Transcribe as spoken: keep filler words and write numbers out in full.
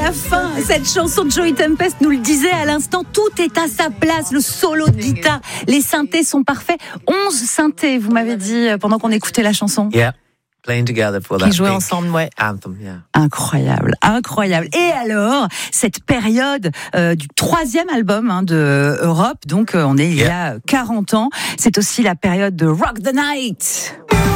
la fin. Cette chanson de Joey Tempest nous le disait à l'instant, tout est à sa place. Le solo de guitare, les synthés sont parfaits. onze synthés, vous m'avez dit, pendant qu'on écoutait la chanson. Yeah. Playing together for that Qui jouaient big ensemble, ouais. anthem, yeah. Incroyable, incroyable. Et alors, cette période euh, du troisième album hein, de Europe, donc euh, on est il y a quarante ans, c'est aussi la période de Rock the Night.